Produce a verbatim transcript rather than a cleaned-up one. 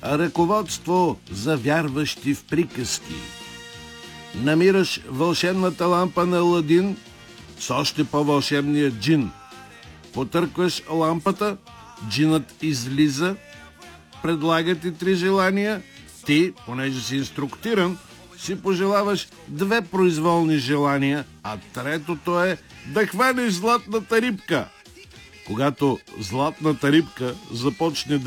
Ръководство за вярващи в приказки. Намираш вълшебната лампа на Аладин с още по-вълшебния джин. Потъркваш лампата, джинът излиза, предлага ти три желания. Ти, понеже си инструктиран, си пожелаваш две произволни желания, а третото е да хванеш златната рибка. Когато златната рибка започне да